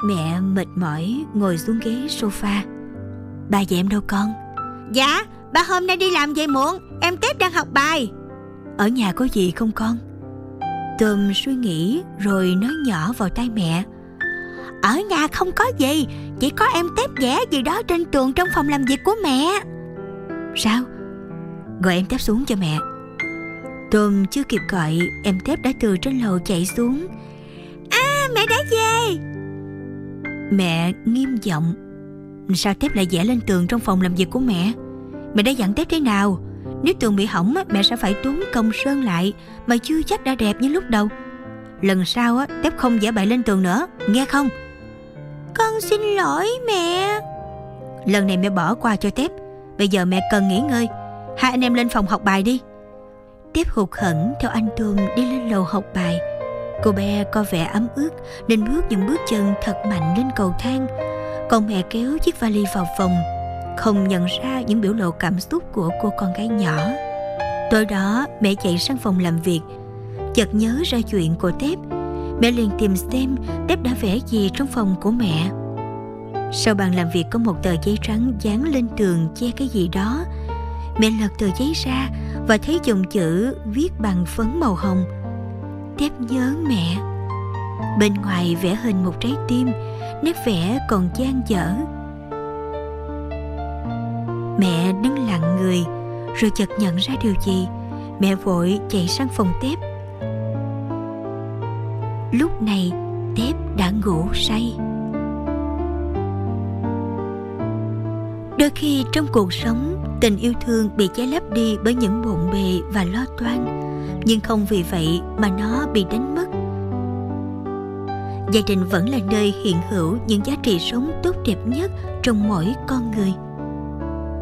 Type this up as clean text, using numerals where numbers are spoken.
Mẹ mệt mỏi ngồi xuống ghế sofa. Ba và em đâu con? Dạ, ba hôm nay đi làm về muộn, em Tép đang học bài. Ở nhà có gì không con? Tôm suy nghĩ rồi nói nhỏ vào tai mẹ. Ở nhà không có gì, chỉ có em Tép vẽ gì đó trên tường trong phòng làm việc của mẹ. Sao? Gọi em Tép xuống cho mẹ. Tôm chưa kịp gọi, em Tép đã từ trên lầu chạy xuống. Mẹ đã về. Mẹ nghiêm giọng. Sao Tép lại vẽ lên tường trong phòng làm việc của mẹ? Mẹ đã dặn Tép thế nào? Nếu tường bị hỏng mẹ sẽ phải tốn công sơn lại, mà chưa chắc đã đẹp như lúc đầu. Lần sau Tép không vẽ bậy lên tường nữa, nghe không? Con xin lỗi mẹ. Lần này mẹ bỏ qua cho Tép. Bây giờ mẹ cần nghỉ ngơi. Hai anh em lên phòng học bài đi. Tép hụt hẫng theo anh Tôm đi lên lầu học bài. Cô bé có vẻ ấm ức nên bước những bước chân thật mạnh lên cầu thang. Còn mẹ kéo chiếc vali vào phòng, không nhận ra những biểu lộ cảm xúc của cô con gái nhỏ. Tối đó mẹ chạy sang phòng làm việc, chợt nhớ ra chuyện của Tép. Mẹ liền tìm xem Tép đã vẽ gì trong phòng của mẹ. Sau bàn làm việc có một tờ giấy trắng dán lên tường che cái gì đó. Mẹ lật tờ giấy ra và thấy dòng chữ viết bằng phấn màu hồng. Tép nhớ mẹ. Bên ngoài vẽ hình một trái tim, nét vẽ còn dang dở. Mẹ đứng lặng người, rồi chợt nhận ra điều gì. Mẹ vội chạy sang phòng Tép. Lúc này Tép đã ngủ say. Đôi khi trong cuộc sống, tình yêu thương bị che lấp đi bởi những bộn bề và lo toan, nhưng không vì vậy mà nó bị đánh mất. Gia đình vẫn là nơi hiện hữu những giá trị sống tốt đẹp nhất trong mỗi con người.